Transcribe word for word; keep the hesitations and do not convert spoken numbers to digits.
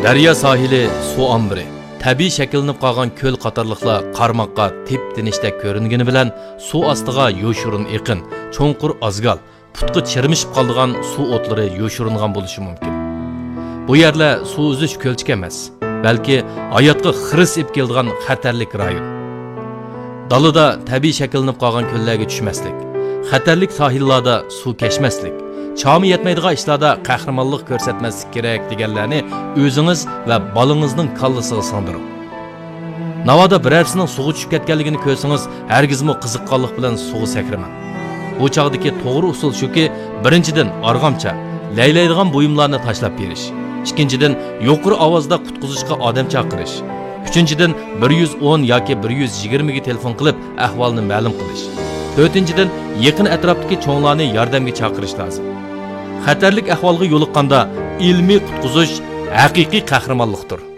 Daryo sohili suv ombiri, tabiiy shakllanib qolgan ko'l qatorliqlar qarmoqqa tep-tinishdek ko'ringani bilan suv ostiga yo'shirin eqin, cho'nqur azgal, putqi chirmishib qolgan suv o'tlari yo'shiringan bo'lishi mumkin. Bu yerlar suv uzish ko'lchik emas, balki hayotga xiris ib keladigan xatarlik rayon. Dalida tabiiy shakllanib qolgan ko'llarga tushmaslik, xatarlik sohillarda suv kechmaslik, chami yetmaydigan ishlarda qahramonlik ko'rsatmaslik kerak deganlarni o'zingiz va bolangizning kallasiga singdiring. Navoda birarsining suvga tushib ketganligini ko'rsangiz, hargizmi qiziqqonlik bilan suvga sakramang. Bu chog'dagi to'g'ri usul shuki, birinchidan arg'amcha, laylaydigan buyumlarni tashlab berish. Ikkinchidan yuqori ovozda qutqizishga odam chaqirish. Uchinchidan bir yuz o'n yoki bir yuz yigirma ga telefon qilib ahvolni ma'lum qilish. To'rtinchidan yaqin atrofdagi cho'nglarni yordamga chaqirish lozim. Xatarlik ahvolga yo'liqqanda ilmiy qutqizish haqiqiy qahramonlikdir.